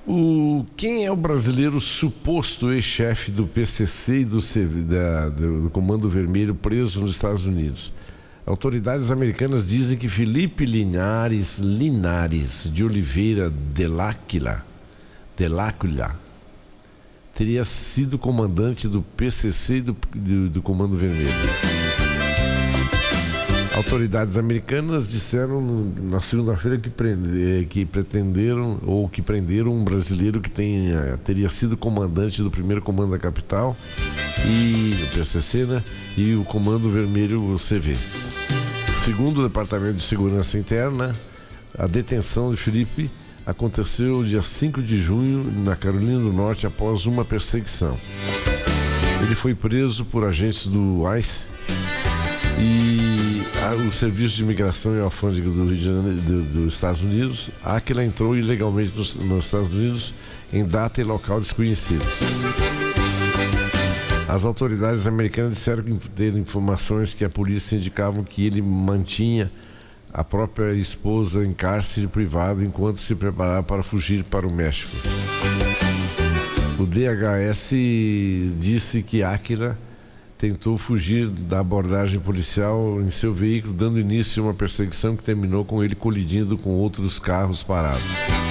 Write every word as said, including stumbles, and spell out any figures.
O, quem é o brasileiro suposto ex-chefe do P C C e do, da, do Comando Vermelho preso nos Estados Unidos? Autoridades americanas dizem que Felipe Linares, Linares de Oliveira Delacqua, Delacqua teria sido comandante do P C C e do, do, do Comando Vermelho. Autoridades americanas disseram na segunda-feira que, prende, que pretenderam ou que prenderam um brasileiro que tenha, teria sido comandante do primeiro comando da capital e o P C C, né? E o Comando Vermelho, o C V. Segundo o Departamento de Segurança Interna, a detenção de Felipe aconteceu dia cinco de junho na Carolina do Norte após uma perseguição. Ele foi preso por agentes do ICE e o Serviço de Imigração e Alfândega do Rio de Janeiro, do, dos Estados Unidos. Aquila entrou ilegalmente nos, nos Estados Unidos em data e local desconhecidos. As autoridades americanas disseram que ter informações que a polícia indicavam que ele mantinha a própria esposa em cárcere privado enquanto se preparava para fugir para o México. O D H S disse que Aquila tentou fugir da abordagem policial em seu veículo, dando início a uma perseguição que terminou com ele colidindo com outros carros parados.